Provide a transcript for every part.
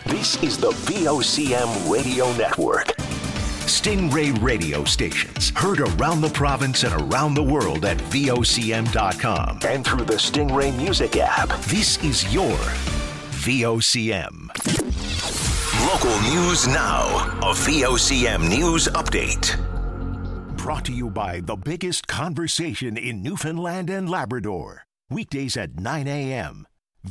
This is the VOCM Radio Network. Stingray radio stations heard around the province and around the world at VOCM.com and through the Stingray Music app. This is your VOCM. Local news now. A VOCM News Update. Brought to you by the biggest conversation in Newfoundland and Labrador. Weekdays at 9 a.m.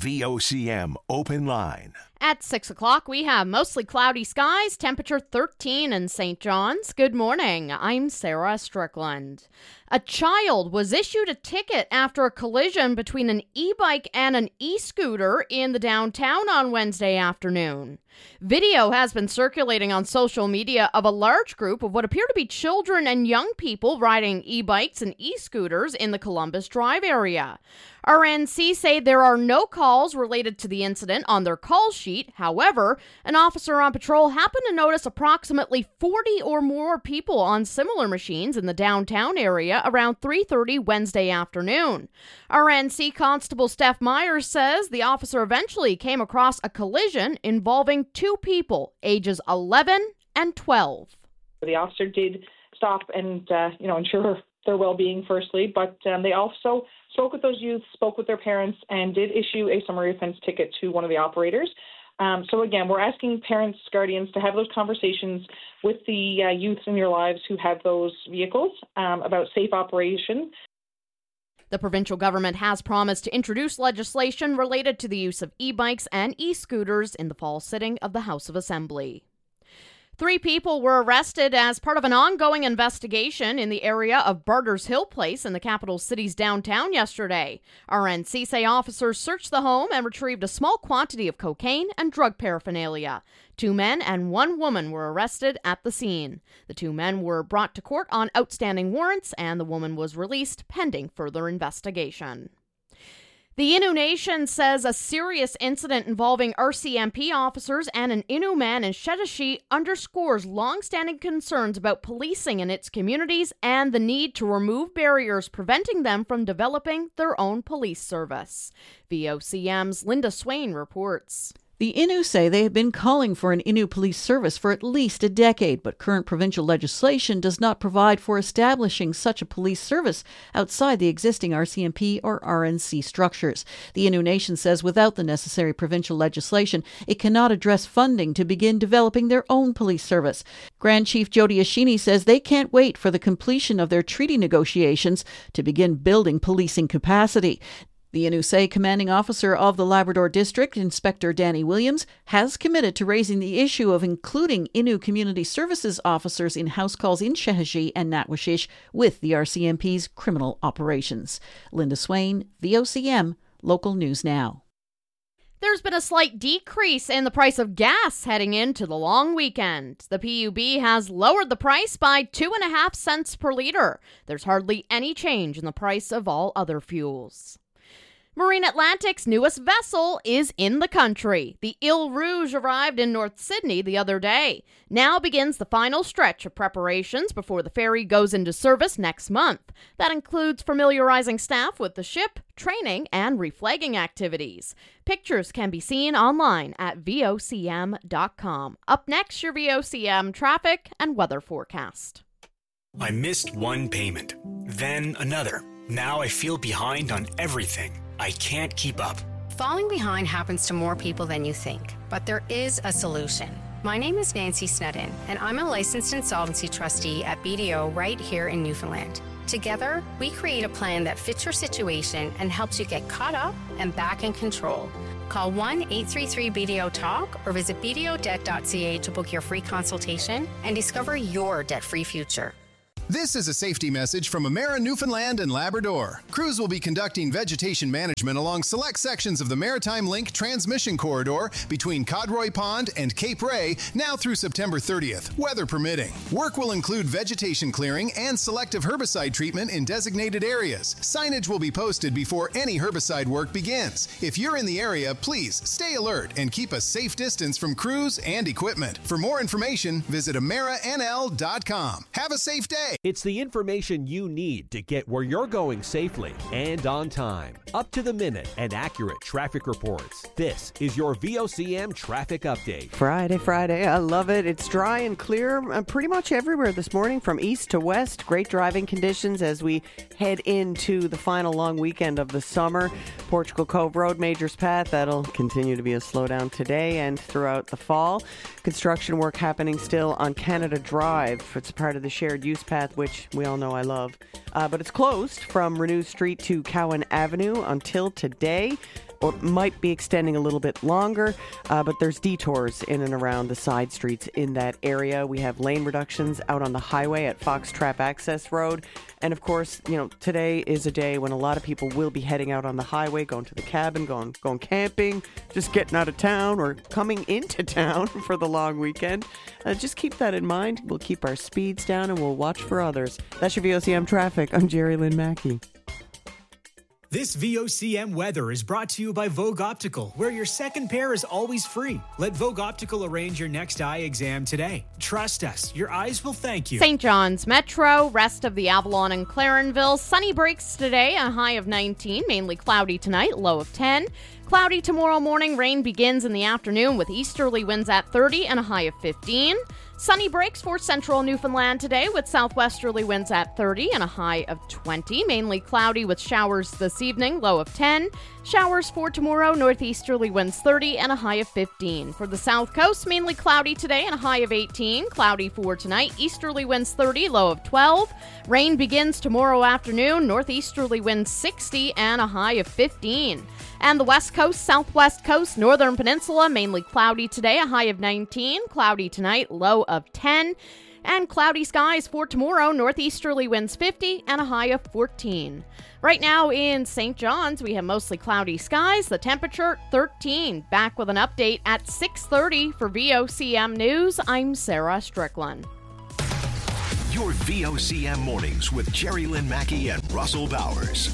VOCM Open Line. At 6 o'clock, we have mostly cloudy skies, temperature 13 in St. John's. Good morning. I'm Sarah Strickland. A child was issued a ticket after a collision between an e-bike and an e-scooter in the downtown on Wednesday afternoon. Video has been circulating on social media of a large group of what appear to be children and young people riding e-bikes and e-scooters in the Columbus Drive area. RNC say there are no calls related to the incident on their call sheet. However, an officer on patrol happened to notice approximately 40 or more people on similar machines in the downtown area around 3:30 Wednesday afternoon. RNC Constable Steph Myers says the officer eventually came across a collision involving two people, ages 11 and 12. The officer did stop and, ensure their well-being firstly, but they also spoke with those youths, spoke with their parents, and did issue a summary offense ticket to one of the operators. So again, we're asking parents, guardians to have those conversations with the youths in your lives who have those vehicles about safe operation. The provincial government has promised to introduce legislation related to the use of e-bikes and e-scooters in the fall sitting of the House of Assembly. 3 people were arrested as part of an ongoing investigation in the area of Barters Hill Place in the capital city's downtown yesterday. RNC say officers searched the home and retrieved a small quantity of cocaine and drug paraphernalia. 2 men and 1 woman were arrested at the scene. The 2 men were brought to court on outstanding warrants, and the woman was released pending further investigation. The Innu Nation says a serious incident involving RCMP officers and an Innu man in Shetashi underscores long-standing concerns about policing in its communities and the need to remove barriers preventing them from developing their own police service. VOCM's Linda Swain reports. The Innu say they have been calling for an Innu police service for at least a decade, but current provincial legislation does not provide for establishing such a police service outside the existing RCMP or RNC structures. The Innu Nation says without the necessary provincial legislation, it cannot address funding to begin developing their own police service. Grand Chief Jody Ashini says they can't wait for the completion of their treaty negotiations to begin building policing capacity. The Innu say commanding officer of the Labrador District, Inspector Danny Williams, has committed to raising the issue of including Innu Community Services officers in house calls in Shehadji and Natwashish with the RCMP's criminal operations. Linda Swain, VOCM, Local News Now. There's been a slight decrease in the price of gas heading into the long weekend. The PUB has lowered the price by 2.5 cents per litre. There's hardly any change in the price of all other fuels. Marine Atlantic's newest vessel is in the country. The Ile Rouge arrived in North Sydney the other day. Now begins the final stretch of preparations before the ferry goes into service next month. That includes familiarizing staff with the ship, training, and reflagging activities. Pictures can be seen online at VOCM.com. Up next, your VOCM traffic and weather forecast. I missed one payment, then another. Now I feel behind on everything. I can't keep up. Falling behind happens to more people than you think, but there is a solution. My name is Nancy Snedden, and I'm a licensed insolvency trustee at BDO right here in Newfoundland. Together, we create a plan that fits your situation and helps you get caught up and back in control. Call 1-833-BDO-TALK or visit bdodebt.ca to book your free consultation and discover your debt-free future. This is a safety message from Emera Newfoundland and Labrador. Crews will be conducting vegetation management along select sections of the Maritime Link transmission corridor between Codroy Pond and Cape Ray now through September 30th, weather permitting. Work will include vegetation clearing and selective herbicide treatment in designated areas. Signage will be posted before any herbicide work begins. If you're in the area, please stay alert and keep a safe distance from crews and equipment. For more information, visit emeranl.com. Have a safe day. It's the information you need to get where you're going safely and on time. Up to the minute and accurate traffic reports. This is your VOCM Traffic Update. Friday. I love it. It's dry and clear pretty much everywhere this morning from east to west. Great driving conditions as we head into the final long weekend of the summer. Portugal Cove Road, Majors Path, that'll continue to be a slowdown today and throughout the fall. Construction work happening still on Canada Drive. It's part of the shared use path, which we all know I love. But it's closed from Renew Street to Cowan Avenue until today. Or might be extending a little bit longer, but there's detours in and around the side streets in that area. We have lane reductions out on the highway at Fox Trap Access Road. And of course, today is a day when a lot of people will be heading out on the highway, going to the cabin, going camping, just getting out of town or coming into town for the long weekend. Just keep that in mind. We'll keep our speeds down and we'll watch for others. That's your VOCM Traffic. I'm Jerry Lynn Mackey. This VOCM weather is brought to you by Vogue Optical, where your second pair is always free. Let Vogue Optical arrange your next eye exam today. Trust us, your eyes will thank you. St. John's Metro, rest of the Avalon and Clarenville. Sunny breaks today, a high of 19, mainly cloudy tonight, low of 10. Cloudy tomorrow morning, rain begins in the afternoon with easterly winds at 30 and a high of 15. Sunny breaks for central Newfoundland today with southwesterly winds at 30 and a high of 20. Mainly cloudy with showers this evening, low of 10. Showers for tomorrow, northeasterly winds 30 and a high of 15. For the south coast, mainly cloudy today and a high of 18. Cloudy for tonight, easterly winds 30, low of 12. Rain begins tomorrow afternoon, northeasterly winds 60 and a high of 15. And the west coast, southwest coast, northern peninsula, mainly cloudy today, a high of 19. Cloudy tonight, low of 10. And cloudy skies for tomorrow, northeasterly winds 50 and a high of 14. Right now in St. John's, we have mostly cloudy skies. The temperature, 13. Back with an update at 6:30 for VOCM News. I'm Sarah Strickland. Your VOCM mornings with Jerry Lynn Mackey and Russell Bowers.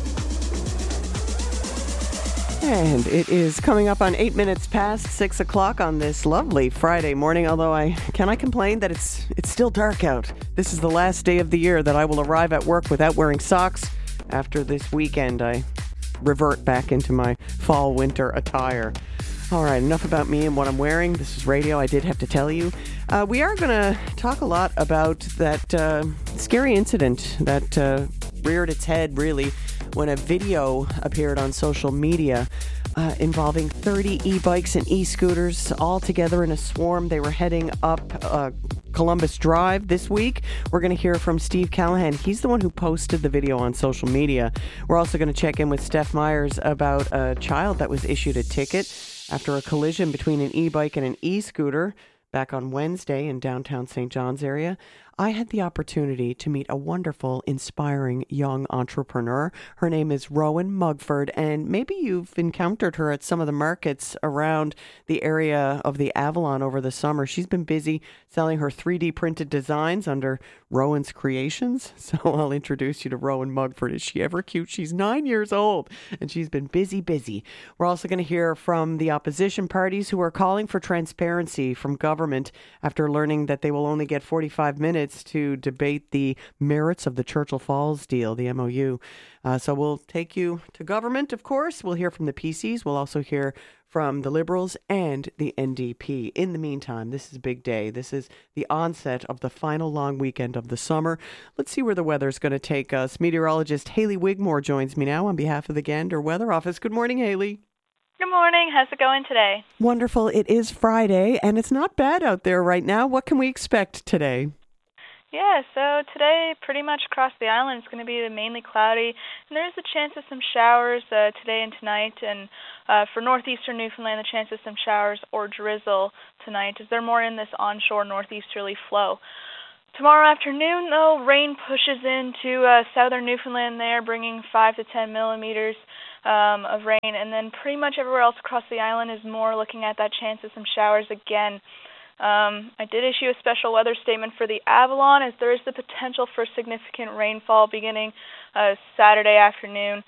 And it is coming up on 8 minutes past 6 o'clock on this lovely Friday morning, although I complain that it's still dark out. This is the last day of the year that I will arrive at work without wearing socks. After this weekend, I revert back into my fall-winter attire. All right, enough about me and what I'm wearing. This is radio, I did have to tell you. We are going to talk a lot about that scary incident that reared its head, really, when a video appeared on social media involving 30 e-bikes and e-scooters all together in a swarm. They were heading up Columbus Drive this week. We're going to hear from Steve Callahan. He's the one who posted the video on social media. We're also going to check in with Steph Myers about a child that was issued a ticket after a collision between an e-bike and an e-scooter back on Wednesday in downtown St. John's area. I had the opportunity to meet a wonderful, inspiring young entrepreneur. Her name is Rowan Mugford, and maybe you've encountered her at some of the markets around the area of the Avalon over the summer. She's been busy selling her 3D printed designs under Rowan's Creations. So I'll introduce you to Rowan Mugford. Is she ever cute? She's 9 years old, and she's been busy. We're also going to hear from the opposition parties who are calling for transparency from government after learning that they will only get 45 minutes to debate the merits of the Churchill Falls deal, the MOU. So we'll take you to government, of course. We'll hear from the PCs. We'll also hear from the Liberals and the NDP. In the meantime, this is a big day. This is the onset of the final long weekend of the summer. Let's see where the weather's going to take us. Meteorologist Haley Wigmore joins me now on behalf of the Gander Weather Office. Good morning, Haley. Good morning. How's it going today? Wonderful. It is Friday, and it's not bad out there right now. What can we expect today? Yeah, so today pretty much across the island it's going to be mainly cloudy, and there's a chance of some showers today and tonight, and for northeastern Newfoundland the chance of some showers or drizzle tonight as they're more in this onshore northeasterly flow. Tomorrow afternoon, though, rain pushes into southern Newfoundland there, bringing 5 to 10 millimeters of rain, and then pretty much everywhere else across the island is more looking at that chance of some showers again. I did issue a special weather statement for the Avalon as there is the potential for significant rainfall beginning Saturday afternoon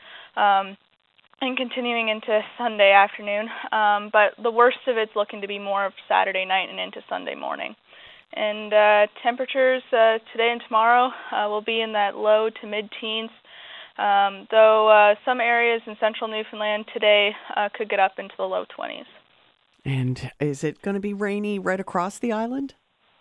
and continuing into Sunday afternoon. But the worst of it's looking to be more of Saturday night and into Sunday morning. And temperatures today and tomorrow will be in that low to mid-teens, though some areas in central Newfoundland today could get up into the low 20s. And is it going to be rainy right across the island?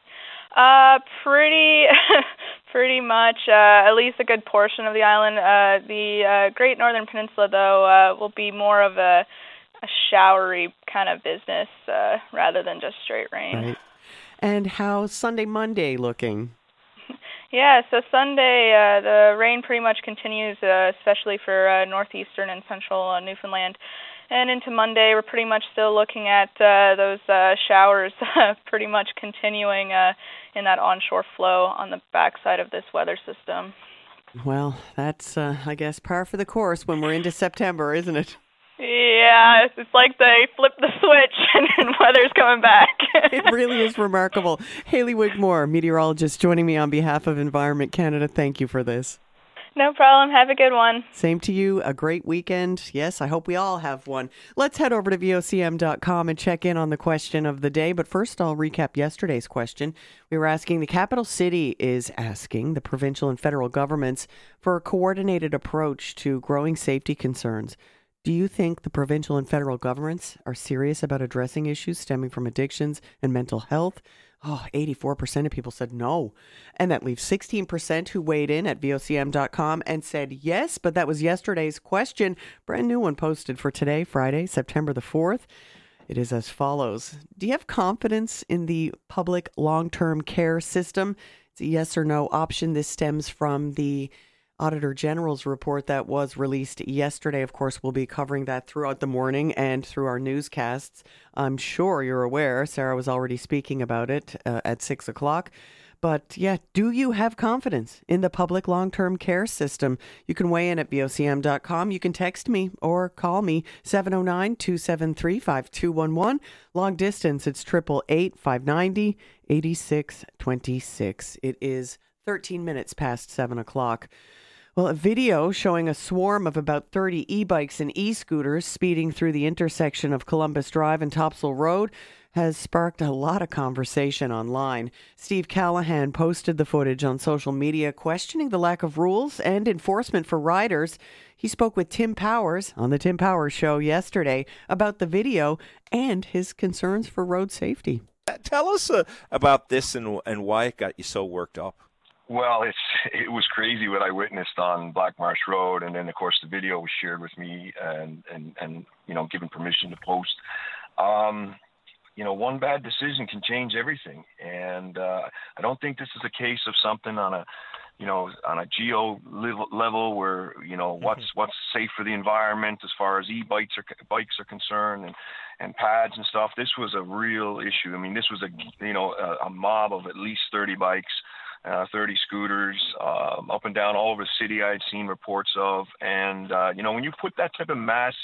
Pretty much, at least a good portion of the island. The Great Northern Peninsula, though, will be more of a showery kind of business rather than just straight rain. Right. And how's Sunday, Monday looking? Yeah, so Sunday, the rain pretty much continues, especially for northeastern and central Newfoundland. And into Monday, we're pretty much still looking at those showers pretty much continuing in that onshore flow on the backside of this weather system. Well, that's, I guess, par for the course when we're into September, isn't it? Yeah, it's like they flip the switch and weather's coming back. It really is remarkable. Hayley Wigmore, meteorologist, joining me on behalf of Environment Canada. Thank you for this. No problem. Have a good one. Same to you. A great weekend. Yes, I hope we all have one. Let's head over to VOCM.com and check in on the question of the day. But first, I'll recap yesterday's question. We were asking, the capital city is asking the provincial and federal governments for a coordinated approach to growing safety concerns. Do you think the provincial and federal governments are serious about addressing issues stemming from addictions and mental health? 84% of people said no. And that leaves 16% who weighed in at VOCM.com and said yes, but that was yesterday's question. Brand new one posted for today, Friday, September the 4th. It is as follows. Do you have confidence in the public long-term care system? It's a yes or no option. This stems from the Auditor General's report that was released yesterday. Of course, we'll be covering that throughout the morning and through our newscasts. I'm sure you're aware. Sarah was already speaking about it at 6 o'clock. But yeah, do you have confidence in the public long-term care system? You can weigh in at VOCM.com. You can text me or call me 709-273-5211. Long distance, it's 888-590-8626. It is 13 minutes past 7 o'clock. Well, a video showing a swarm of about 30 e-bikes and e-scooters speeding through the intersection of Columbus Drive and Topsail Road has sparked a lot of conversation online. Steve Callahan posted the footage on social media, questioning the lack of rules and enforcement for riders. He spoke with Tim Powers on the Tim Powers Show yesterday about the video and his concerns for road safety. Tell us about this and why it got you so worked up. Well, it was crazy what I witnessed on Black Marsh Road, and then of course the video was shared with me and given permission to post. One bad decision can change everything, and I don't think this is a case of something on a geo level where what's safe for the environment as far as bikes are concerned and pads and stuff. This was a real issue. I mean, this was a mob of at least 30 bikes. 30 scooters up and down all over the city I had seen reports of. And, when you put that type of mass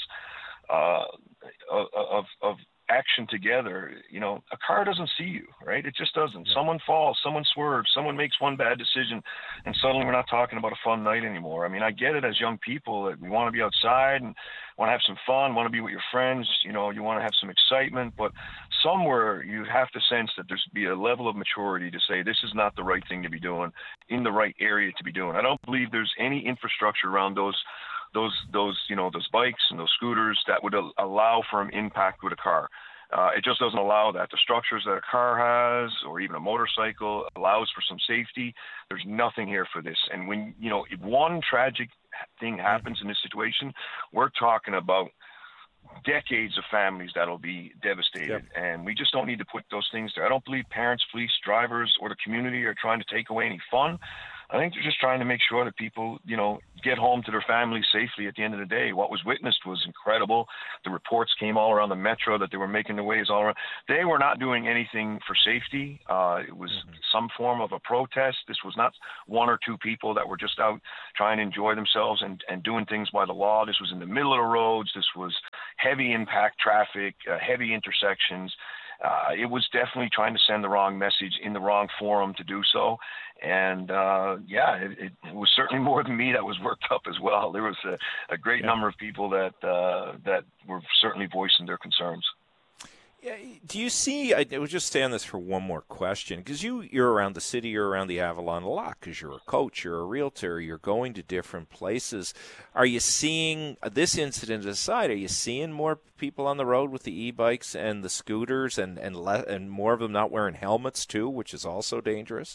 of action together, a car doesn't see you, right? It just doesn't. Yeah. Someone falls, someone swerves, someone makes one bad decision, and suddenly we're not talking about a fun night anymore. I mean, I get it as young people that we want to be outside and want to have some fun, want to be with your friends, you want to have some excitement, but somewhere you have to sense that there's be a level of maturity to say this is not the right thing to be doing in the right area to be doing. I don't believe there's any infrastructure around those bikes and those scooters that would allow for an impact with a car. It just doesn't allow that. The structures that a car has, or even a motorcycle, allows for some safety. There's nothing here for this. And when, if one tragic thing happens in this situation, we're talking about decades of families that'll be devastated. Yep. And we just don't need to put those things there. I don't believe parents, police, drivers, or the community are trying to take away any fun. I think they're just trying to make sure that people, get home to their families safely at the end of the day. What was witnessed was incredible. The reports came all around the metro that they were making their ways all around. They were not doing anything for safety. It was some form of a protest. This was not one or two people that were just out trying to enjoy themselves and doing things by the law. This was in the middle of the roads. This was heavy impact traffic, heavy intersections. It was definitely trying to send the wrong message in the wrong forum to do so. And it was certainly more than me that was worked up as well. There was a great number of people that were certainly voicing their concerns. Yeah, do you see, I would just stay on this for one more question, because you're around the city, you're around the Avalon a lot, because you're a coach, you're a realtor, you're going to different places. Are you seeing, this incident aside, are you seeing more people on the road with the e-bikes and the scooters and more of them not wearing helmets too, which is also dangerous?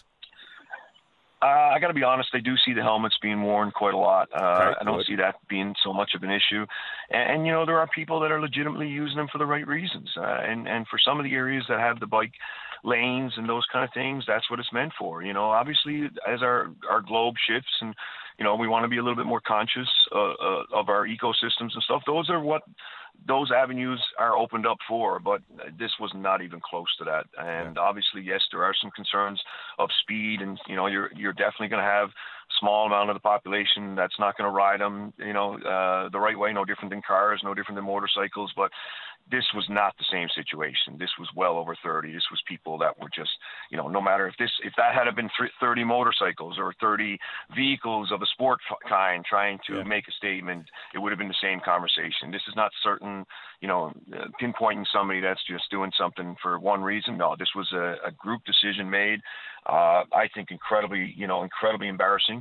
I got to be honest, I do see the helmets being worn quite a lot. Okay, I don't see that being so much of an issue. And, there are people that are legitimately using them for the right reasons. And for some of the areas that have the bike lanes and those kind of things, that's what it's meant for. Obviously, as our globe shifts and, we want to be a little bit more conscious of our ecosystems and stuff, those are what those avenues are opened up for, but this was not even close to that. And obviously, yes, there are some concerns of speed, and you're definitely going to have a small amount of the population that's not going to ride them, the right way. No different than cars, no different than motorcycles, but this was not the same situation. This was well over 30. This was people that were just, no matter if that had been 30 motorcycles or 30 vehicles of a sport kind trying to make a statement, it would have been the same conversation. This is not certain, pinpointing somebody that's just doing something for one reason. No, this was a group decision made. I think incredibly embarrassing.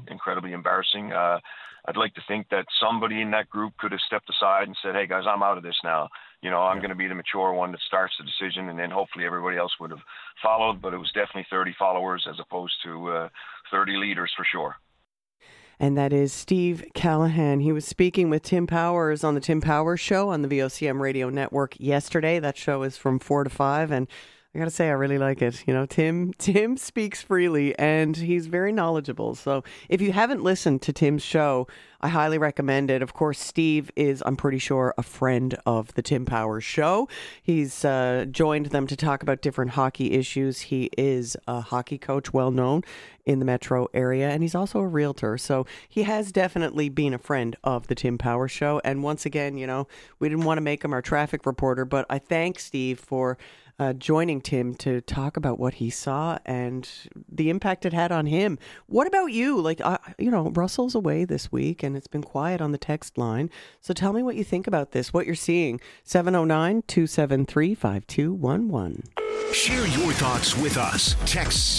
I'd like to think that somebody in that group could have stepped aside and said, hey guys, I'm out of this now. I'm going to be the mature one that starts the decision, and then hopefully everybody else would have followed. But it was definitely 30 followers as opposed to 30 leaders for sure. And that is Steve Callahan. He was speaking with Tim Powers on the Tim Powers Show on the VOCM Radio Network yesterday. That show is from 4 to 5, and I got to say, I really like it. Tim speaks freely, and he's very knowledgeable. So if you haven't listened to Tim's show, I highly recommend it. Of course, Steve is, I'm pretty sure, a friend of the Tim Powers Show. He's joined them to talk about different hockey issues. He is a hockey coach, well known in the metro area, and he's also a realtor. So he has definitely been a friend of the Tim Powers Show. And once again, we didn't want to make him our traffic reporter, but I thank Steve for joining Tim to talk about what he saw and the impact it had on him. What about you? Russell's away this week and it's been quiet on the text line. So tell me what you think about this, what you're seeing. 709-273-5211. Share your thoughts with us. Text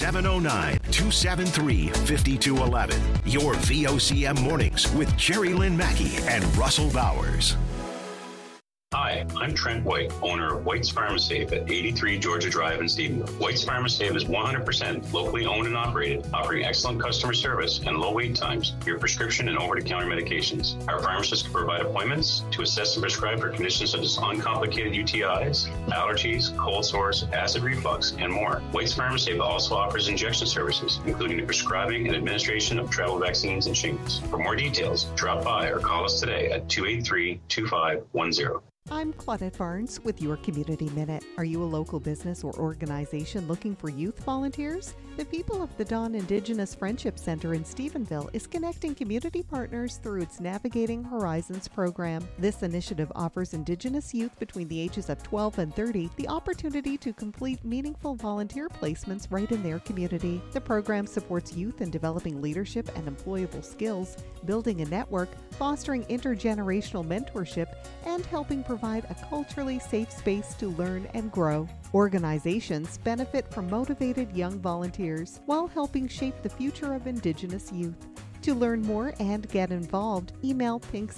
709-273-5211. Your VOCM mornings with Jerry Lynn Mackey and Russell Bowers. Hi, I'm Trent White, owner of White's Pharmasafe at 83 Georgia Drive in Stephenville. White's Pharmasafe is 100% locally owned and operated, offering excellent customer service and low wait times for your prescription and over-the-counter medications. Our pharmacists can provide appointments to assess and prescribe for conditions such as uncomplicated UTIs, allergies, cold sores, acid reflux, and more. White's Pharmasafe also offers injection services, including the prescribing and administration of travel vaccines and shingles. For more details, drop by or call us today at 283-2510. I'm Claudette Barnes with your Community Minute. Are you a local business or organization looking for youth volunteers? The People of the Dawn Indigenous Friendship Center in Stephenville is connecting community partners through its Navigating Horizons program. This initiative offers Indigenous youth between the ages of 12 and 30 the opportunity to complete meaningful volunteer placements right in their community. The program supports youth in developing leadership and employable skills, building a network, fostering intergenerational mentorship, and helping provide a culturally safe space to learn and grow. Organizations benefit from motivated young volunteers while helping shape the future of Indigenous youth. To learn more and get involved, email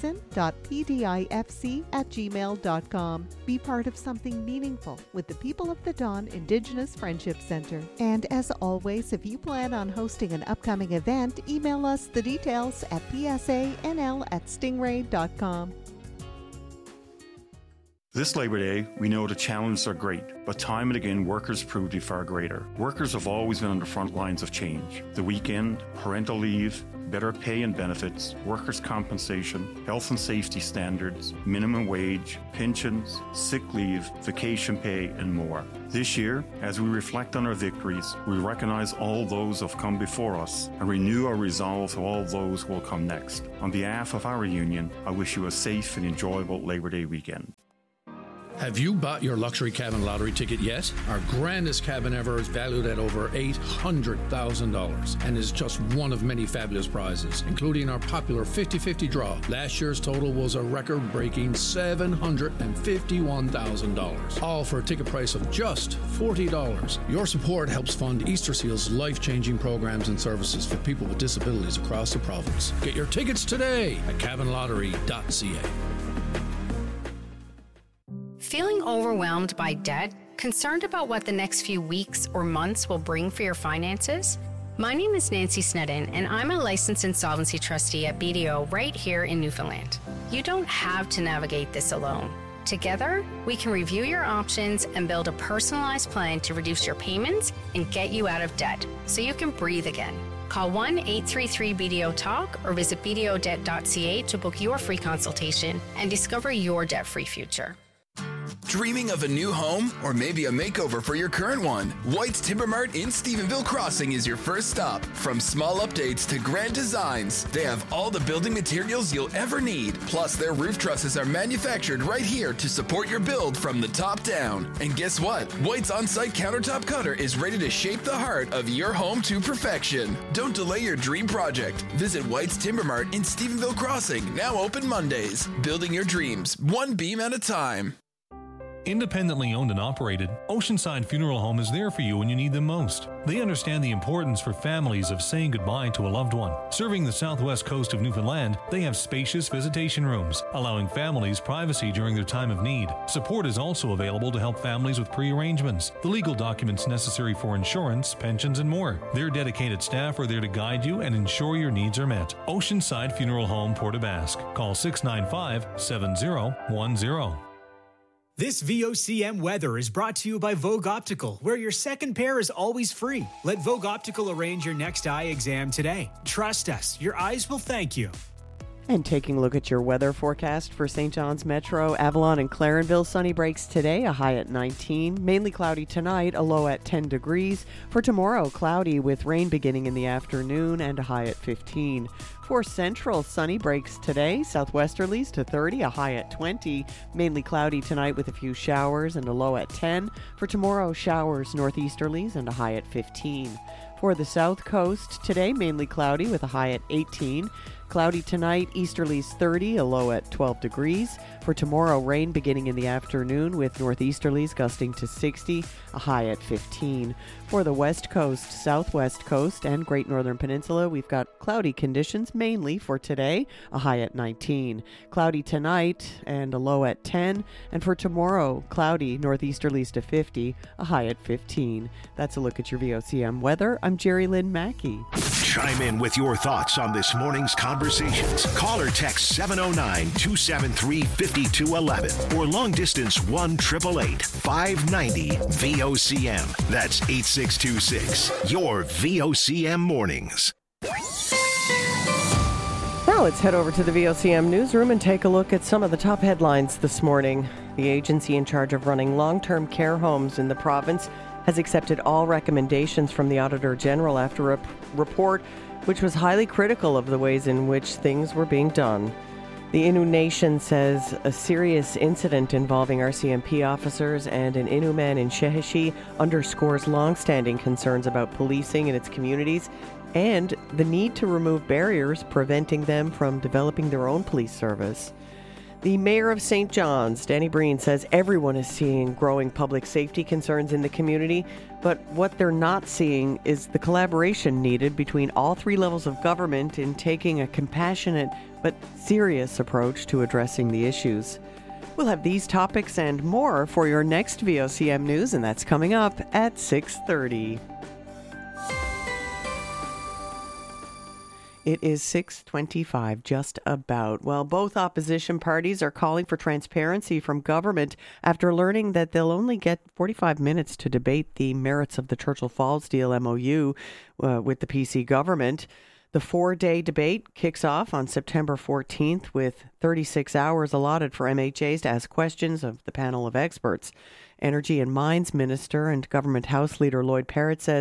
pinkson.pdifc@gmail.com. Be part of something meaningful with the People of the Dawn Indigenous Friendship Center. And as always, if you plan on hosting an upcoming event, email us the details at psanl@stingray.com. This Labor Day, we know the challenges are great, but time and again, workers prove to be far greater. Workers have always been on the front lines of change. The weekend, parental leave, better pay and benefits, workers' compensation, health and safety standards, minimum wage, pensions, sick leave, vacation pay, and more. This year, as we reflect on our victories, we recognize all those who have come before us and renew our resolve to all those who will come next. On behalf of our union, I wish you a safe and enjoyable Labor Day weekend. Have you bought your luxury cabin lottery ticket yet? Our grandest cabin ever is valued at over $800,000 and is just one of many fabulous prizes, including our popular 50-50 draw. Last year's total was a record-breaking $751,000, all for a ticket price of just $40. Your support helps fund Easter Seal's life-changing programs and services for people with disabilities across the province. Get your tickets today at cabinlottery.ca. Feeling overwhelmed by debt? Concerned about what the next few weeks or months will bring for your finances? My name is Nancy Snedden, and I'm a licensed insolvency trustee at BDO right here in Newfoundland. You don't have to navigate this alone. Together, we can review your options and build a personalized plan to reduce your payments and get you out of debt so you can breathe again. Call 1-833-BDO-TALK or visit bdodebt.ca to book your free consultation and discover your debt-free future. Dreaming of a new home or maybe a makeover for your current one? White's Timber Mart in Stephenville Crossing is your first stop. From small updates to grand designs, they have all the building materials you'll ever need. Plus, their roof trusses are manufactured right here to support your build from the top down. And guess what? White's on-site countertop cutter is ready to shape the heart of your home to perfection. Don't delay your dream project. Visit White's Timber Mart in Stephenville Crossing, now open Mondays. Building your dreams, one beam at a time. Independently owned and operated, Oceanside Funeral Home is there for you when you need them most. They understand the importance for families of saying goodbye to a loved one. Serving the southwest coast of Newfoundland, they have spacious visitation rooms, allowing families privacy during their time of need. Support is also available to help families with pre-arrangements, the legal documents necessary for insurance, pensions, and more. Their dedicated staff are there to guide you and ensure your needs are met. Oceanside Funeral Home, Port aux Basques. Call 695-7010. This VOCM weather is brought to you by Vogue Optical, where your second pair is always free. Let Vogue Optical arrange your next eye exam today. Trust us, your eyes will thank you. And taking a look at your weather forecast for St. John's Metro, Avalon and Clarenville, sunny breaks today, a high at 19. Mainly cloudy tonight, a low at 10 degrees. For tomorrow, cloudy with rain beginning in the afternoon and a high at 15. For Central, sunny breaks today, southwesterlies to 30, a high at 20. Mainly cloudy tonight with a few showers and a low at 10. For tomorrow, showers northeasterlies and a high at 15. For the South Coast, today mainly cloudy with a high at 18. Cloudy tonight, easterlies 30, a low at 12 degrees. For tomorrow, rain beginning in the afternoon with northeasterlies gusting to 60, a high at 15. For the West Coast, Southwest Coast, and Great Northern Peninsula, we've got cloudy conditions mainly for today, a high at 19. Cloudy tonight and a low at 10. And for tomorrow, cloudy, northeasterlies to 50, a high at 15. That's a look at your VOCM weather. I'm Jerry Lynn Mackey. Chime in with your thoughts on this morning's conversations. Call or text 709-273-5211 or long distance 1-888-590-VOCM. That's 8626. Your VOCM mornings. Now let's head over to the VOCM newsroom and take a look at some of the top headlines this morning. The agency in charge of running long-term care homes in the province has accepted all recommendations from the Auditor General after a report which was highly critical of the ways in which things were being done. The Innu Nation says a serious incident involving RCMP officers and an Innu man in Sheheshi underscores long-standing concerns about policing in its communities and the need to remove barriers preventing them from developing their own police service. The mayor of St. John's, Danny Breen, says everyone is seeing growing public safety concerns in the community, but what they're not seeing is the collaboration needed between all three levels of government in taking a compassionate but serious approach to addressing the issues. We'll have these topics and more for your next VOCM News, and that's coming up at 6:30. It is 6:25, just about. Well, both opposition parties are calling for transparency from government after learning that they'll only get 45 minutes to debate the merits of the Churchill Falls deal MOU with the PC government. The 4-day debate kicks off on September 14th with 36 hours allotted for MHAs to ask questions of the panel of experts. Energy and Mines Minister and Government House Leader Lloyd Parrott says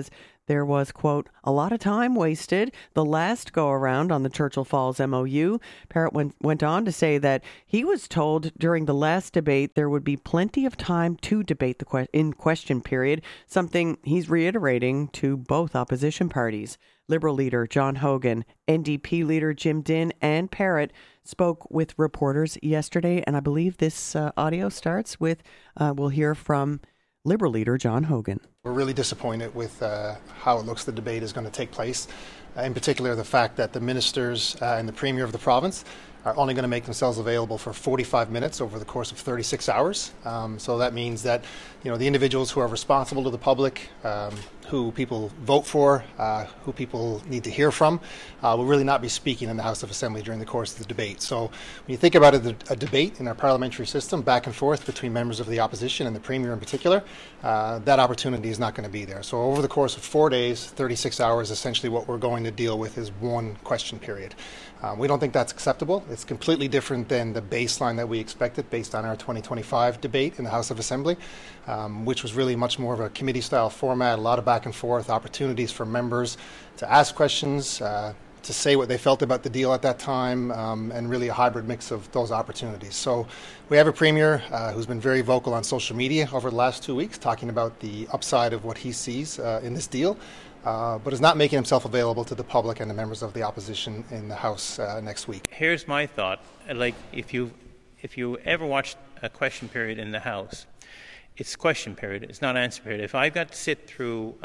there was, quote, a lot of time wasted the last go-around on the Churchill Falls MOU. Parrott went on to say that he was told during the last debate there would be plenty of time to debate the in question period, something he's reiterating to both opposition parties. Liberal leader John Hogan, NDP leader Jim Dinn, and Parrott spoke with reporters yesterday, and I believe this audio starts with, we'll hear from Liberal leader John Hogan. We're really disappointed with how it looks the debate is going to take place. In particular, the fact that the ministers and the Premier of the province are only going to make themselves available for 45 minutes over the course of 36 hours. So that means that, the individuals who are responsible to the public, who people vote for, who people need to hear from, will really not be speaking in the House of Assembly during the course of the debate. So when you think about a debate in our parliamentary system, back and forth between members of the opposition and the Premier in particular, that opportunity is not going to be there. So over the course of 4 days, 36 hours, essentially what we're going to deal with is one question period. We don't think that's acceptable. It's completely different than the baseline that we expected based on our 2025 debate in the House of Assembly, which was really much more of a committee-style format, a lot of back and forth, opportunities for members to ask questions, to say what they felt about the deal at that time, and really a hybrid mix of those opportunities. So we have a Premier who's been very vocal on social media over the last 2 weeks, talking about the upside of what he sees in this deal, but is not making himself available to the public and the members of the opposition in the House next week. Here's my thought. Like, if you ever watched a question period in the House, it's question period. It's not answer period. If I've got to sit through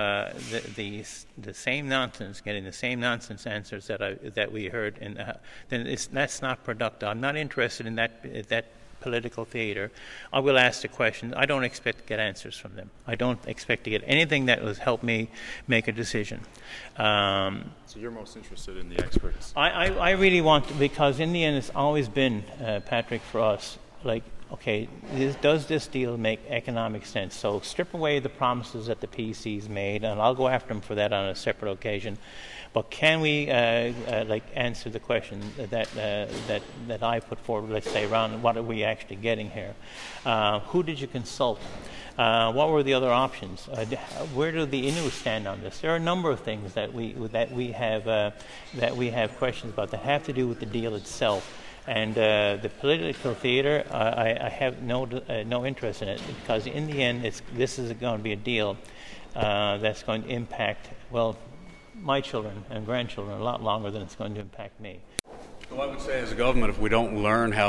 the same nonsense, getting the same nonsense answers that we heard in the House, then that's not productive. I'm not interested in that political theater. I will ask the questions. I don't expect to get answers from them. I don't expect to get anything that will help me make a decision. So you're most interested in the experts? I really want to, because in the end it's always been, Patrick, for us, like, okay, does this deal make economic sense? So strip away the promises that the PC's made, and I'll go after them for that on a separate occasion. But can we answer the question that I put forward? Let's say around what are we actually getting here? Who did you consult? What were the other options? Where do the Innu stand on this? There are a number of things that we have questions about that have to do with the deal itself. And the political theater, I have no interest in it, because in the end, this is going to be a deal that's going to impact, well, my children and grandchildren a lot longer than it's going to impact me. Well, I would say as a government, if we don't learn how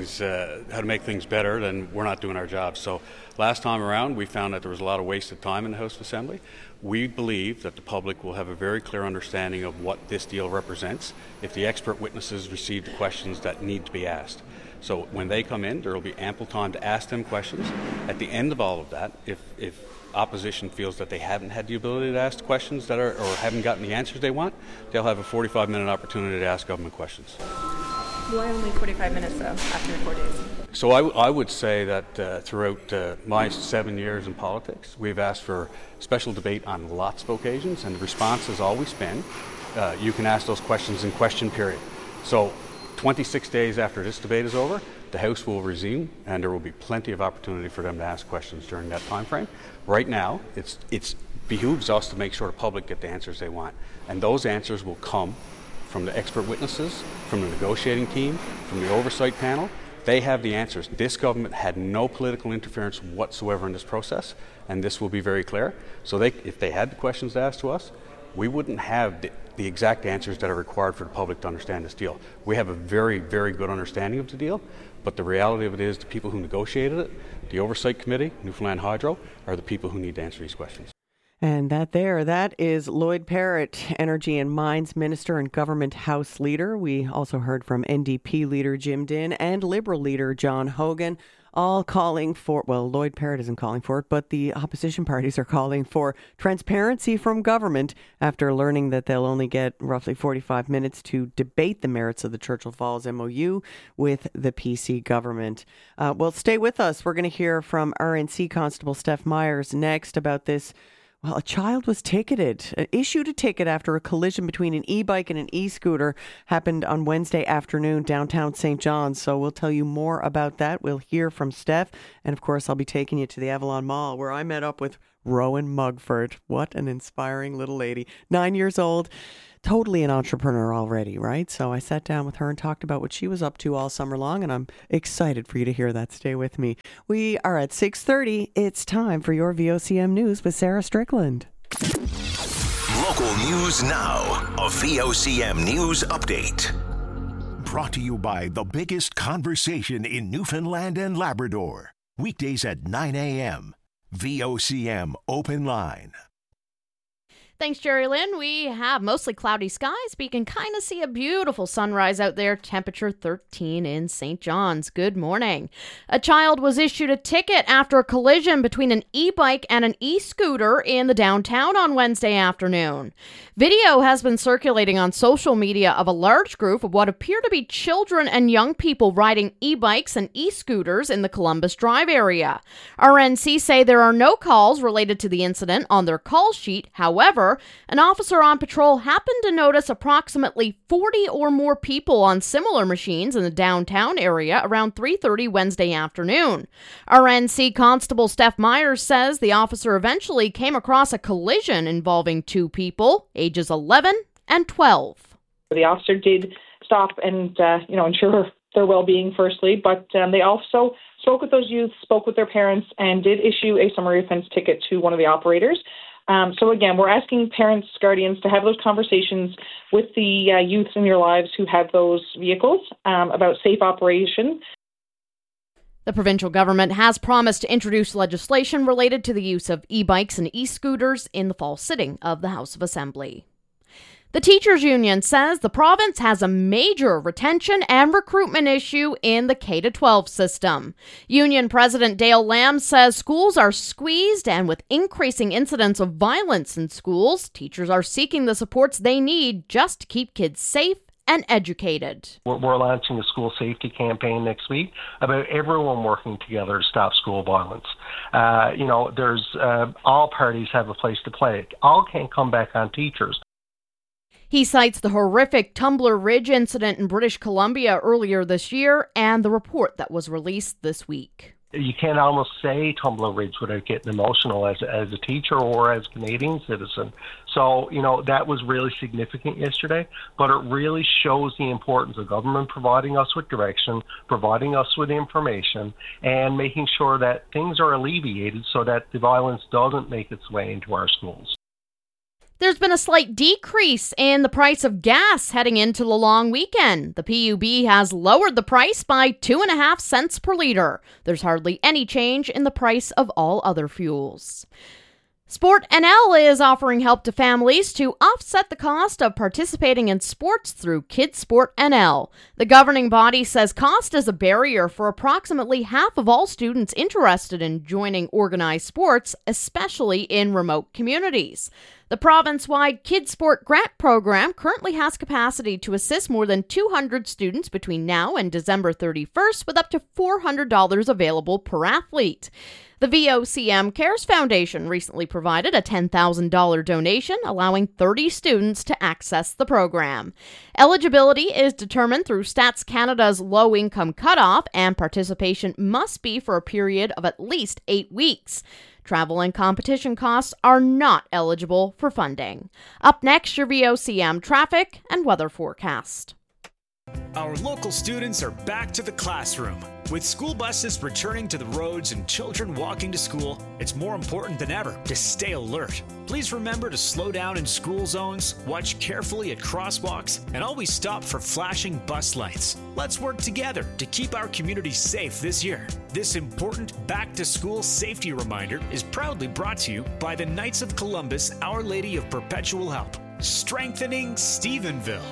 to make things better, then we're not doing our job. So last time around, we found that there was a lot of wasted time in the House of Assembly. We believe that the public will have a very clear understanding of what this deal represents if the expert witnesses receive the questions that need to be asked. So when they come in, there will be ample time to ask them questions. At the end of all of that, if opposition feels that they haven't had the ability to ask questions or haven't gotten the answers they want, they'll have a 45-minute opportunity to ask government questions. Why only 45 minutes, though, after 4 days? So I would say that throughout my 7 years in politics, we've asked for special debate on lots of occasions, and the response has always been, you can ask those questions in question period. So 26 days after this debate is over, the House will resume, and there will be plenty of opportunity for them to ask questions during that time frame. Right now, it behooves us to make sure the public get the answers they want, and those answers will come from the expert witnesses, from the negotiating team, from the oversight panel. They have the answers. This government had no political interference whatsoever in this process, and this will be very clear. So if they had the questions to ask to us, we wouldn't have the exact answers that are required for the public to understand this deal. We have a very, very good understanding of the deal, but the reality of it is the people who negotiated it, the Oversight Committee, Newfoundland Hydro, are the people who need to answer these questions. And that is Lloyd Parrott, Energy and Mines Minister and Government House Leader. We also heard from NDP Leader Jim Dinn and Liberal Leader John Hogan, all calling for, well, Lloyd Parrott isn't calling for it, but the opposition parties are calling for transparency from government after learning that they'll only get roughly 45 minutes to debate the merits of the Churchill Falls MOU with the PC government. Well, stay with us. We're going to hear from RNC Constable Steph Myers next about this, Well, a child was issued a ticket after a collision between an e-bike and an e-scooter happened on Wednesday afternoon downtown St. John's. So we'll tell you more about that. We'll hear from Steph. And, of course, I'll be taking you to the Avalon Mall where I met up with Rowan Mugford. What an inspiring little lady. 9 years old. Totally an entrepreneur already, right? So I sat down with her and talked about what she was up to all summer long, and I'm excited for you to hear that. Stay with me. We are at 6:30. It's time for your VOCM News with Sarah Strickland. Local news now. A VOCM News Update. Brought to you by the biggest conversation in Newfoundland and Labrador. Weekdays at 9 a.m. VOCM Open Line. Thanks, Jerry Lynn. We have mostly cloudy skies, but you can kind of see a beautiful sunrise out there. Temperature 13 in St. John's. Good morning. A child was issued a ticket after a collision between an e-bike and an e-scooter in the downtown on Wednesday afternoon. Video has been circulating on social media of a large group of what appear to be children and young people riding e-bikes and e-scooters in the Columbus Drive area. RNC say there are no calls related to the incident on their call sheet. However, an officer on patrol happened to notice approximately 40 or more people on similar machines in the downtown area around 3:30 Wednesday afternoon. RNC Constable Steph Myers says the officer eventually came across a collision involving two people, ages 11 and 12. The officer did stop and, ensure their well-being firstly, but they also spoke with those youths, spoke with their parents, and did issue a summary offense ticket to one of the operators. So again, we're asking parents, guardians to have those conversations with the youths in your lives who have those vehicles about safe operation. The provincial government has promised to introduce legislation related to the use of e-bikes and e-scooters in the fall sitting of the House of Assembly. The teachers' union says the province has a major retention and recruitment issue in the K-12 system. Union President Dale Lamb says schools are squeezed, and with increasing incidents of violence in schools, teachers are seeking the supports they need just to keep kids safe and educated. We're launching a school safety campaign next week about everyone working together to stop school violence. There's all parties have a place to play. All can't come back on teachers. He cites the horrific Tumbler Ridge incident in British Columbia earlier this year and the report that was released this week. You can't almost say Tumbler Ridge without getting emotional as a teacher or as a Canadian citizen. So, that was really significant yesterday, but it really shows the importance of government providing us with direction, providing us with information, and making sure that things are alleviated so that the violence doesn't make its way into our schools. There's been a slight decrease in the price of gas heading into the long weekend. The PUB has lowered the price by 2.5 cents per liter. There's hardly any change in the price of all other fuels. Sport NL is offering help to families to offset the cost of participating in sports through Kids Sport NL. The governing body says cost is a barrier for approximately half of all students interested in joining organized sports, especially in remote communities. The province-wide Kids Sport Grant Program currently has capacity to assist more than 200 students between now and December 31st, with up to $400 available per athlete. The VOCM Cares Foundation recently provided a $10,000 donation, allowing 30 students to access the program. Eligibility is determined through Stats Canada's low-income cutoff, and participation must be for a period of at least 8 weeks. Travel and competition costs are not eligible for funding. Up next, your VOCM traffic and weather forecast. Our local students are back to the classroom. With school buses returning to the roads and children walking to school, it's more important than ever to stay alert. Please remember to slow down in school zones, watch carefully at crosswalks, and always stop for flashing bus lights. Let's work together to keep our community safe this year. This important back-to-school safety reminder is proudly brought to you by the Knights of Columbus, Our Lady of Perpetual Help, strengthening Stephenville.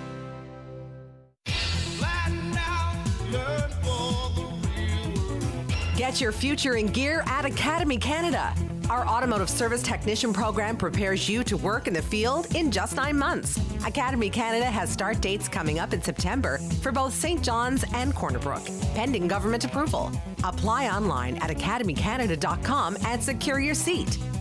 Get your future in gear at Academy Canada. Our automotive service technician program prepares you to work in the field in just 9 months. Academy Canada has start dates coming up in September for both St. John's and Corner Brook, pending government approval. Apply online at academycanada.com and secure your seat.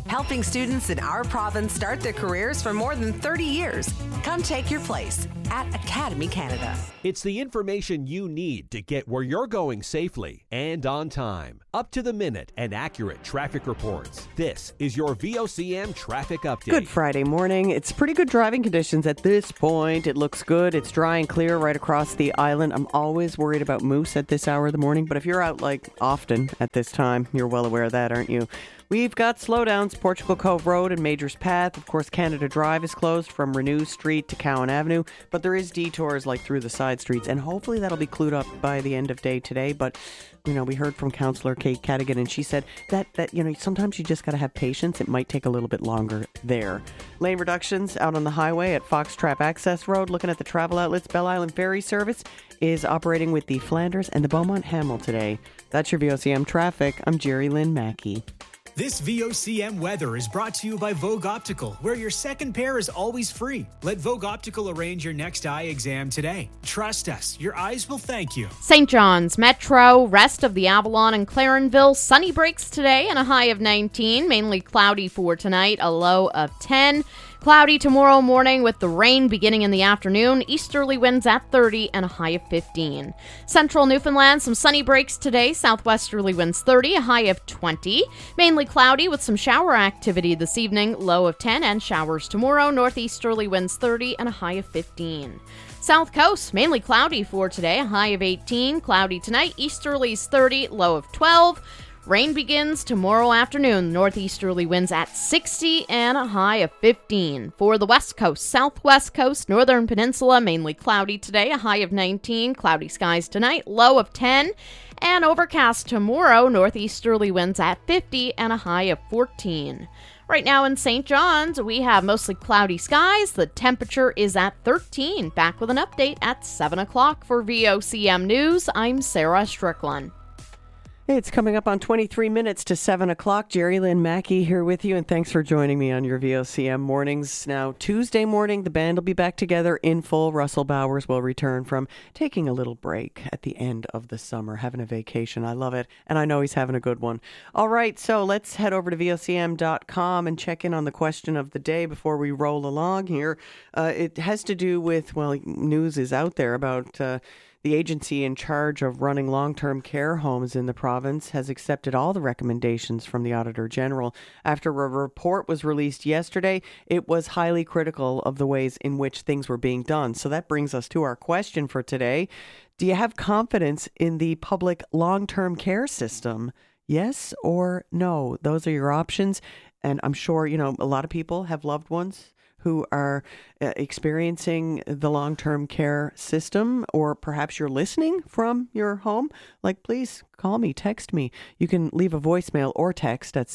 helping students in our province start their careers for more than 30 years. Come take your place at Academy Canada. It's the information you need to get where you're going safely and on time. Up to the minute and accurate traffic reports. This is your VOCM traffic update. Good Friday morning. It's pretty good driving conditions at this point. It looks good. It's dry and clear right across the island. I'm always worried about moose at this hour of the morning, but if you're out like often at this time, you're well aware of that, aren't you? We've got slowdowns, Portugal Cove Road and Majors Path. Of course, Canada Drive is closed from Renew Street to Cowan Avenue, but there is detours like through the side streets, and hopefully that'll be clued up by the end of day today. But, you know, we heard from Councillor Kate Cadigan, and she said that you know, sometimes you just got to have patience. It might take a little bit longer there. Lane reductions out on the highway at Foxtrap Access Road. Looking at the travel outlets, Bell Island Ferry Service is operating with the Flanders and the Beaumont Hamel today. That's your VOCM traffic. I'm Jerry Lynn Mackey. This VOCM weather is brought to you by Vogue Optical, where your second pair is always free. Let Vogue Optical arrange your next eye exam today. Trust us, your eyes will thank you. St. John's Metro, rest of the Avalon and Clarenville, sunny breaks today and a high of 19. Mainly cloudy for tonight, a low of 10. Cloudy tomorrow morning with the rain beginning in the afternoon. Easterly winds at 30 and a high of 15. Central Newfoundland, some sunny breaks today. Southwesterly winds 30, a high of 20. Mainly cloudy with some shower activity this evening. Low of 10 and showers tomorrow. Northeasterly winds 30 and a high of 15. South Coast, mainly cloudy for today. A high of 18. Cloudy tonight. Easterlies 30, low of 12. Rain begins tomorrow afternoon. Northeasterly winds at 60 and a high of 15. For the West Coast, Southwest Coast, Northern Peninsula, mainly cloudy today, a high of 19. Cloudy skies tonight, low of 10. And overcast tomorrow, northeasterly winds at 50 and a high of 14. Right now in St. John's, we have mostly cloudy skies. The temperature is at 13. Back with an update at 7 o'clock for VOCM News. I'm Sarah Strickland. It's coming up on 23 minutes to 7 o'clock. Jerry Lynn Mackey here with you, and thanks for joining me on your VOCM mornings. Now, Tuesday morning, the band will be back together in full. Russell Bowers will return from taking a little break at the end of the summer, having a vacation. I love it, and I know he's having a good one. All right, so let's head over to VOCM.com and check in on the question of the day before we roll along here. It has to do with, well, news is out there about the agency in charge of running long-term care homes in the province has accepted all the recommendations from the Auditor General. After a report was released yesterday, it was highly critical of the ways in which things were being done. So that brings us to our question for today. Do you have confidence in the public long-term care system? Yes or no? Those are your options. And I'm sure, you know, a lot of people have loved ones who are experiencing the long-term care system, or perhaps you're listening from your home. Like, please call me, text me. You can leave a voicemail or text at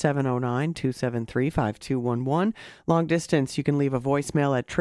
709-273-5211. Long distance, you can leave a voicemail at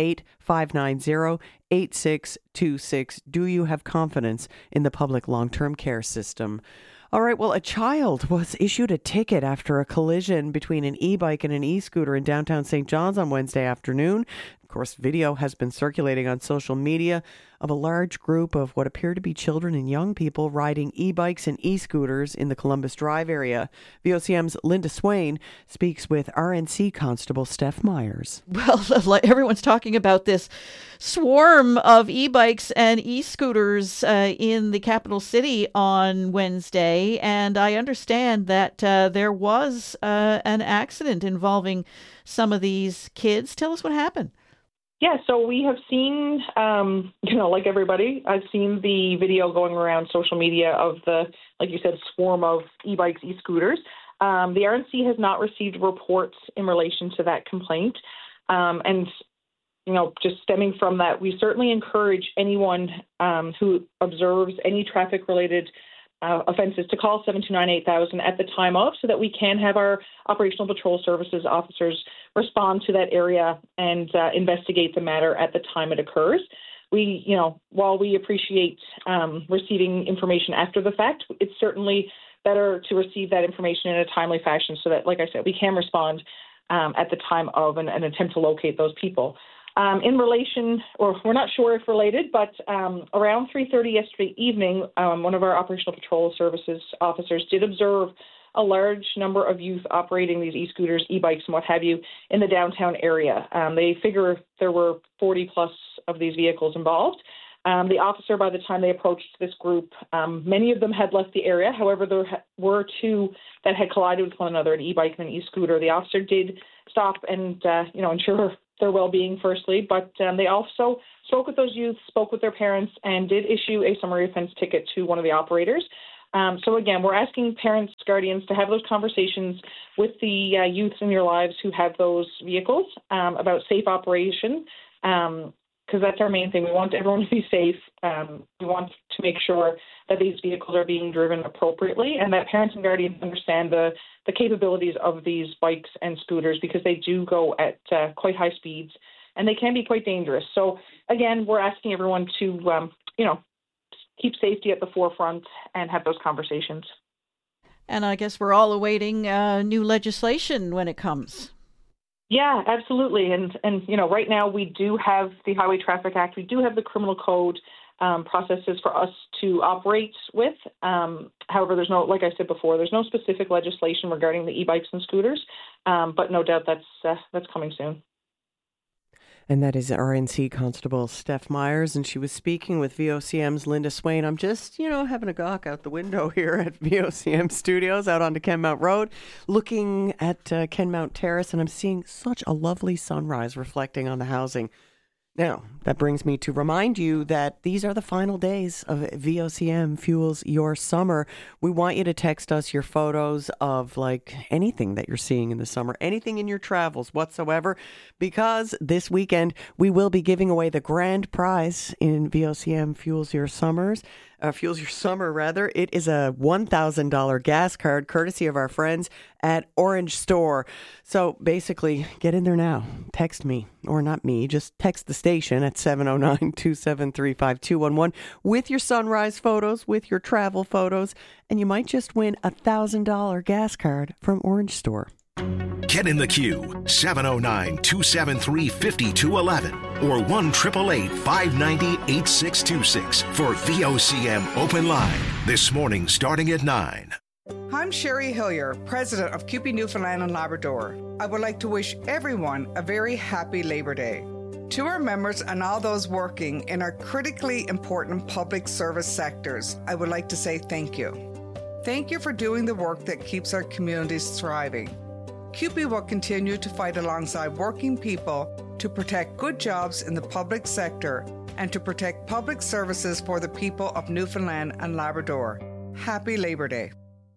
888-590-8626. Do you have confidence in the public long-term care system? All right, well, a child was issued a ticket after a collision between an e-bike and an e-scooter in downtown St. John's on Wednesday afternoon. Of course, video has been circulating on social media of a large group of what appear to be children and young people riding e-bikes and e-scooters in the Columbus Drive area. VOCM's Linda Swain speaks with RNC Constable Steph Myers. Well, everyone's talking about this swarm of e-bikes and e-scooters in the capital city on Wednesday, and I understand that there was an accident involving some of these kids. Tell us what happened. Yeah, so we have seen, like everybody, I've seen the video going around social media of the, like you said, swarm of e-bikes, e-scooters. The RNC has not received reports in relation to that complaint. And, just stemming from that, we certainly encourage anyone who observes any traffic-related offenses to call 729-8000 at the time of, so that we can have our Operational Patrol Services officers respond to that area and investigate the matter at the time it occurs. We, while we appreciate receiving information after the fact, it's certainly better to receive that information in a timely fashion so that, like I said, we can respond at the time of and attempt to locate those people. In relation, or we're not sure if related, but around 3:30 yesterday evening, one of our Operational Patrol Services officers did observe a large number of youth operating these e-scooters, e-bikes, and what have you in the downtown area. They figure there were 40 plus of these vehicles involved. The officer, by the time they approached this group, many of them had left the area. However, there were two that had collided with one another, an e-bike and an e-scooter. The officer did stop and, ensure their well-being firstly, but they also spoke with those youth, spoke with their parents, and did issue a summary offense ticket to one of the operators. So again, we're asking parents, guardians to have those conversations with the youths in your lives who have those vehicles about safe operation, because that's our main thing. We want everyone to be safe. We want to make sure that these vehicles are being driven appropriately and that parents and guardians understand the capabilities of these bikes and scooters, because they do go at quite high speeds and they can be quite dangerous. So again, we're asking everyone to, keep safety at the forefront and have those conversations. And I guess we're all awaiting new legislation when it comes. Yeah, absolutely. And right now we do have the Highway Traffic Act. We do have the criminal code processes for us to operate with. However, there's no, like I said before, there's no specific legislation regarding the e-bikes and scooters. But no doubt that's coming soon. And that is RNC Constable Steph Myers, and she was speaking with VOCM's Linda Swain. I'm just, having a gawk out the window here at VOCM Studios out onto Kenmount Road, looking at Kenmount Terrace, and I'm seeing such a lovely sunrise reflecting on the housing. Now, that brings me to remind you that these are the final days of VOCM Fuels Your Summer. We want you to text us your photos of anything that you're seeing in the summer, anything in your travels whatsoever, because this weekend we will be giving away the grand prize in VOCM Fuels Your Summer. It is a $1,000 gas card courtesy of our friends at Orange Store. So basically, get in there now. Text me, or not me, just text the station at 709-273-5211 with your sunrise photos, with your travel photos, and you might just win a $1,000 gas card from Orange Store. Get in the queue, 709-273-5211 or 1-888-590-8626 for VOCM Open Line. This morning starting at 9. I'm Sherry Hillier, President of CUPE Newfoundland and Labrador. I would like to wish everyone a very happy Labor Day. To our members and all those working in our critically important public service sectors, I would like to say thank you. Thank you for doing the work that keeps our communities thriving. CUPE will continue to fight alongside working people to protect good jobs in the public sector and to protect public services for the people of Newfoundland and Labrador. Happy Labor Day.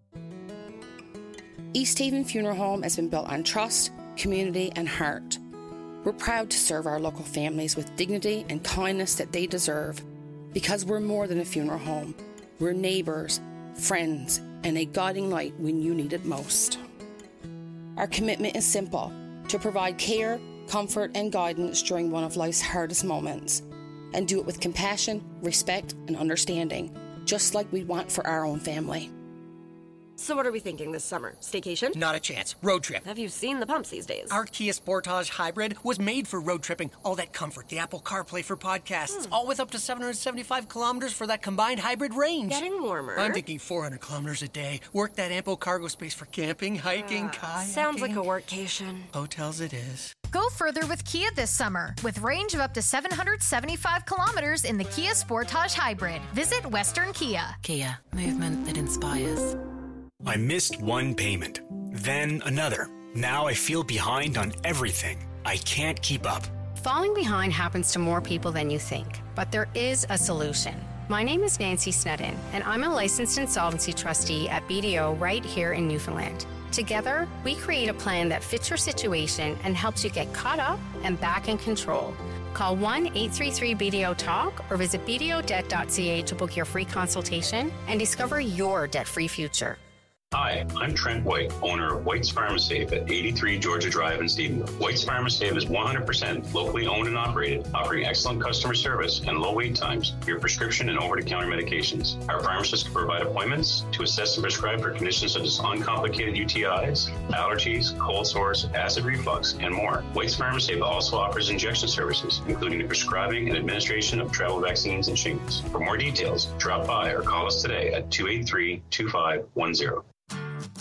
East Haven Funeral Home has been built on trust, community, and heart. We're proud to serve our local families with dignity and kindness that they deserve, because we're more than a funeral home. We're neighbours, friends, and a guiding light when you need it most. Our commitment is simple: to provide care, comfort, and guidance during one of life's hardest moments, and do it with compassion, respect, and understanding, just like we'd want for our own family. So what are we thinking this summer? Staycation? Not a chance. Road trip. Have you seen the pumps these days? Our Kia Sportage Hybrid was made for road tripping. All that comfort, the Apple CarPlay for podcasts, all with up to 775 kilometers for that combined hybrid range. Getting warmer. I'm thinking 400 kilometers a day. Work that ample cargo space for camping, hiking, kayaking. Sounds like a workcation. Hotels it is. Go further with Kia this summer with range of up to 775 kilometers in the Kia Sportage Hybrid. Visit Western Kia. Kia, movement that inspires. I missed one payment, then another. Now I feel behind on everything. I can't keep up. Falling behind happens to more people than you think, but there is a solution. My name is Nancy Snedden, and I'm a licensed insolvency trustee at BDO right here in Newfoundland. Together, we create a plan that fits your situation and helps you get caught up and back in control. Call 1-833-BDO-TALK or visit bdodebt.ca to book your free consultation and discover your debt-free future. Hi, I'm Trent White, owner of White's Pharmasafe at 83 Georgia Drive in Stephenville. White's Pharmasafe is 100% locally owned and operated, offering excellent customer service and low wait times for your prescription and over-the-counter medications. Our pharmacists can provide appointments to assess and prescribe for conditions such as uncomplicated UTIs, allergies, cold sores, acid reflux, and more. White's Pharmasafe also offers injection services, including the prescribing and administration of travel vaccines and shingles. For more details, drop by or call us today at 283-2510.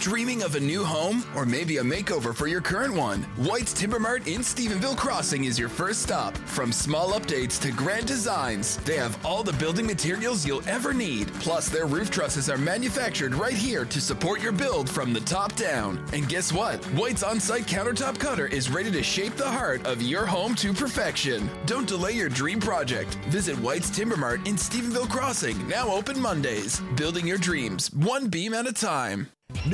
Dreaming of a new home or maybe a makeover for your current one? White's Timber Mart in Stephenville Crossing is your first stop. From small updates to grand designs, they have all the building materials you'll ever need. Plus, their roof trusses are manufactured right here to support your build from the top down. And guess what? White's on-site countertop cutter is ready to shape the heart of your home to perfection. Don't delay your dream project. Visit White's Timber Mart in Stephenville Crossing, now open Mondays. Building your dreams, one beam at a time.